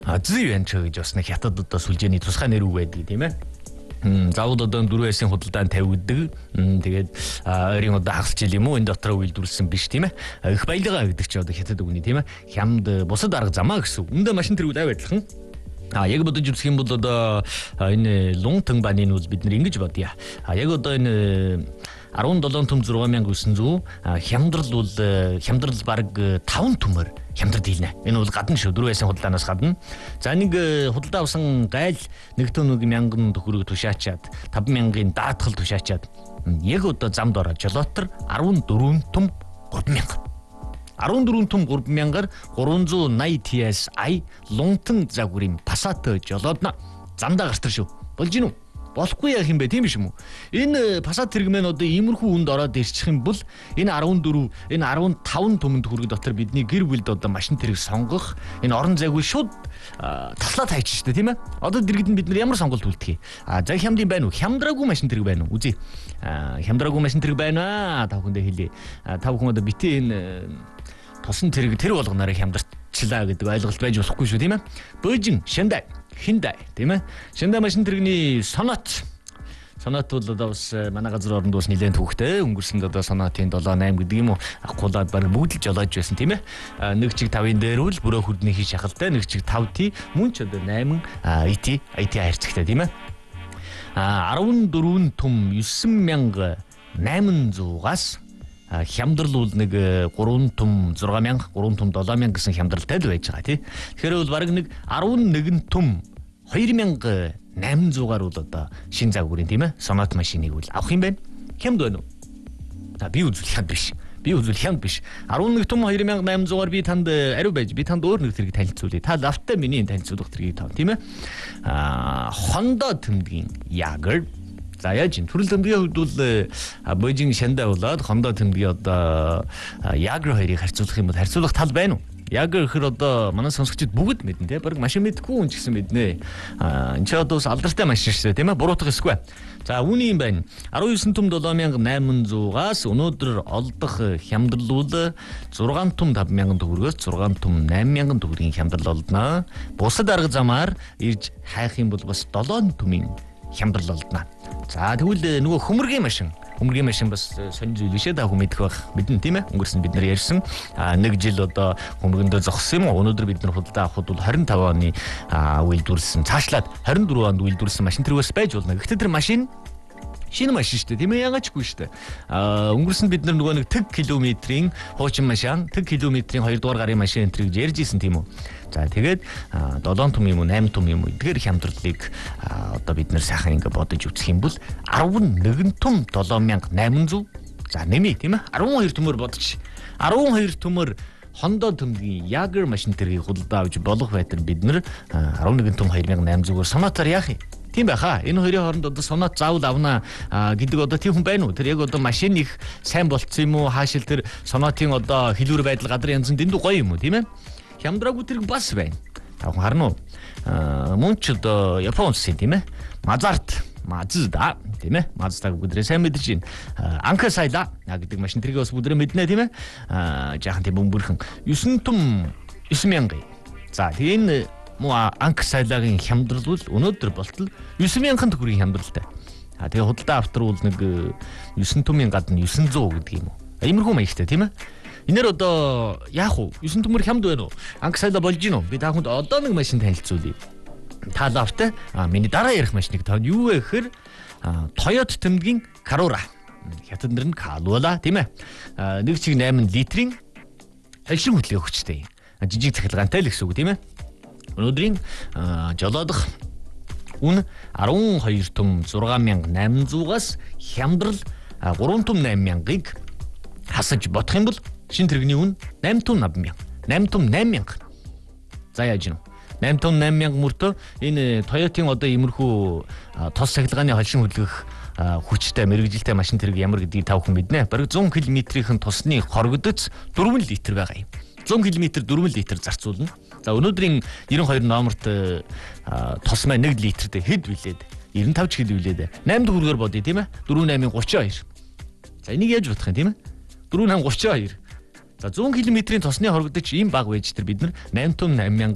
Зүйн гэж бас нэг хятад одоо сүлжээний тусгай нэр үг байдаг тийм ээ. Заавал одоо 4 байсын худалдаанд тавигддаг. Тэгээд ойрын одоо хагас жил юм уу энэ дотроо үйлдвэрлэсэн биш тийм ээ. Их баялгаа гэдэг чи одоо хятад үгний тийм ээ. Хямд бусад арга замаа гэсэн. Үндэ машин тэргүүл адилхан. Яг бодож үзэх юм бол одоо энэ лунтэн банийн үл бид нар ингэж бодъё. Яг одоо энэ 17 төм 6900 хямдрал бол хямдрал баг 5 төмөр хямдрал дийлнэ. Энэ бол гадна шүү 4 байсын худалдаанаас гадна. За нэг худалдаа авсан гайл 1,000 төгрөг тушаачаад 5,000-ын даатгал тушаачаад яг одоо замд ороод жолоотор 14 төм 3,000. 14 төм 3,000-аар 380 TSI лунтэн загварын Passat жолоодно. Замдаа гартар шүү. Болж гинүү? Болохгүй яах юм бэ тийм биш юм уу? Энэ Passat тэрэг мэн одоо иймэрхүү үнд ороод ирчих юм бол энэ 14 энэ 15 төмөнд хүрэх дотор бидний гэр бүлд одоо машин тэрэг сонгох энэ орон зайгүй шууд таслаад хайчих штэ тийм ээ. Одоо дэргэд нь бид нар ямар сонголт үлдэх вэ? За хямдын байна уу? Хямдраагүй машин тэрэг байна уу? Үзье. Хямдраагүй машин тэрэг байна. Та бүхэндээ хэлье. Та бүхэн одоо битээ энэ тосон тэрэг тэр болгоноор хямдарчлаа гэдэг ойлголт байж болохгүй шүү тийм ээ. Бөөжин, Шандай, Хиндай тийм ээ. Шандай машин тэрэгний Sonat бол одоо бас манай газар оронд бас нэлээд төвхтэй. Өнгөрсөнд одоо Sonat-ийн 7-8 гэдэг юм уу ахгуулаад баг бүгд л жолоож байсан тийм ээ. Нэг чиг 5-ын дээр үл бүрөө хүрдний хий шахалтай, нэг чиг 5T мөн ч одоо 8 IT харьцагтай тийм ээ. 14 төм 9,800-аас хямдрал бол нэг 3 төм 6,000, 3 төм 7,000 гэсэн хямдралтай л байж байгаа тий. Тэгэхээр бол баг нэг 11 төм 2,800-аар бол одоо шин загварын тийм ээ Sonat машиныг бол авах юм байна. Хямд байна уу? Би үзвэл хямд биш. 11 төм 2,800-аар би танд ариу байж би танд өөр нэг зэрэг танилцуулъя. Та лавтай миний танилцуулах зэргийг тав тийм ээ. Honda тэмдгийн Jaguar. За яаж юм төрөл тэмдгийн хувьд бол Бөөжин Шандай болоод Honda тэмдгийн одоо Jaguar хоёрыг харьцуулах юм бол харьцуулах тал байна уу? Jaguar гэхэр одоо манай сонсогчид бүгд мэднэ те. Бараг машин мэдгүй хүн ч гэсэн мэднэ. Энд ч одоо алдартай машин шүү дээ тийм ээ. Буруутгах эсгүй. За үүний юм байна. 19 төм 7,800-аас өнөөдөр олдох хямдрал бол 6 төм 5,000 төгрөгөөс 6 төм 8,000 төгрөгийн хямдрал олдно. Бусад арга замаар ирж хайх юм бол бас 7 төмийн хямдрал олдно. За тэгвэл нөгөө хөмөргийн машин бас сонир зүйл бишээ та хүн мэдэх байх мэднэ тийм ээ. Өнгөрсөн бид нар ярьсан нэг жил одоо хөмөргөндөө зогссон юм. Өнөөдөр бид нар худалдаа авахд бол 25 оны үйлдвэрлэсэн цаашлаад 24 онд үйлдвэрлэсэн машин тэргээс байж болно. Гэхдээ тэр машин шинэ машин шүү дээ тийм ээ. Ягаачгүй шүү дээ. Өнгөрсөн бид нар нөгөө нэг тэг километрийн хуучин машин, тэг километрийн 2 дугаар гарын машин энэ гэж ярьж исэн тийм үү. За тэгээд 7 төм юм уу 8 төм юм уу эдгээр хямдралыг одоо бид нэр сайхан ингэ бодож үзэх юм бол 11 төм 7,800 за нэмээ тийм ээ 12 төмөр бодож 12 төмөр Honda тэмдгийн Jaguar машин тэргийг худалдаа авч болох байтар бид нэр 11 төм 2,800-аар Sonat-аар яах юм? Тийм байхаа. Энэ хоёрын хооронд одоо Sonat заавал авна гэдэг одоо тийм хүн байна уу? Тэр яг одоо машин их сайн болцсон юм уу? Хаашил тэр Sonat-ийн одоо хэлбэр байдал гадар янзын дэндүү гоё юм уу тийм ээ? Хямдраагүй тэрэг бас байна. Та хүн харна уу? Мөн ч одоо Япон улсын тийм ээ. Mazda тийм ээ. Mazda бүгдрээ сайн мэдэж байна. Anka Saida гэдэг машин тэрийг бас бүгдрээ мэднэ тийм ээ. Жаахан тийм бөмбөрхөн 9 төм 9,000. За тэгээ энэ Anka Saida-гийн хямдрал бол өнөөдөр болтол 9,000 төгрөгийн хямдралтай. Тэгээ худалдаа автар бол нэг 9 төмийн гадна 900 гэдэг юм уу. Иймэрхүү маягтай тийм ээ. Энээр одоо яах вэ? 9 төмөр хямд байна уу? Anka Saida болж гинөө. Би та хүнд одоо нэг машин танилцуулъя. Та лавтай миний дараа ярих машиныг тав юу вэ гэхээр Toyota тэмдгийн Corolla. Хятад нэр нь Corolla тийм ээ. 1.8 литрийн холшин хөтлөө хүчтэй. Жижиг цахилгаантай л гэсэн үг тийм ээ. Өнөөдрийн жолоодох үн 12 төм 6,800-аас хямдрал 3 төм 8,000-ыг хасаж бодох юм бол шинэ тэрэгний үн 8 төм 8,000. 8 төм 8,000. За яаж юм? 8 төм 8,000 мөртөө энэ Toyota-ийн одоо иймэрхүү тос цахилгааны холшин хөдлөх хүчтэй мэрэгжилтэй машин тэрэг ямар гэдгийг та бүхэн мэднэ. Бараг 100 км-ийн тосны хоригдоц 4 литр байгаа юм. 100 км 4 литр зарцуулна. За өнөөдрийн 92 номерт тос маа 1 литртэй хэд билээд 95 ч хэд билээд 8 төгрөгөөр бодъё тийм ээ. 4-8-ийн 32. За энийг яаж бодох юм тийм ээ? 4-8 32. За 100 км-ийн тосны хоригдоч ийм баг байж тэр бид нар 8 төм 8,000